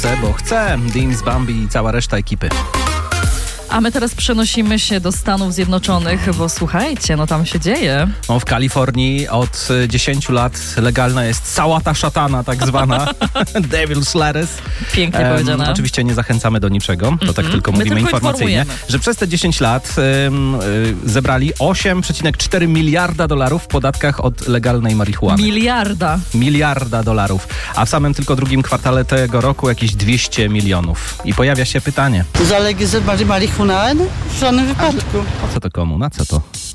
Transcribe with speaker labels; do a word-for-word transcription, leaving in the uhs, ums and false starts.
Speaker 1: chcę, bo chcę. Deans, Bambi i cała reszta ekipy.
Speaker 2: A my teraz przenosimy się do Stanów Zjednoczonych, bo słuchajcie, no tam się dzieje.
Speaker 1: No, w Kalifornii od dziesięciu lat legalna jest sałata szatana, tak zwana. Devil's lettuce.
Speaker 2: Pięknie
Speaker 1: um,
Speaker 2: powiedziane.
Speaker 1: Oczywiście nie zachęcamy do niczego, to mm-hmm. tak tylko mówimy
Speaker 2: tylko
Speaker 1: informacyjnie,
Speaker 2: informujemy.
Speaker 1: że przez te dziesięć lat um, y, zebrali osiem przecinek cztery miliarda dolarów w podatkach od legalnej marihuany.
Speaker 2: Miliarda.
Speaker 1: Miliarda dolarów. A w samym tylko drugim kwartale tego roku jakieś dwieście milionów. I pojawia się pytanie.
Speaker 3: Zalegalizować marihuanę? W żadnym wypadku.
Speaker 1: Po co to komu? Na co to?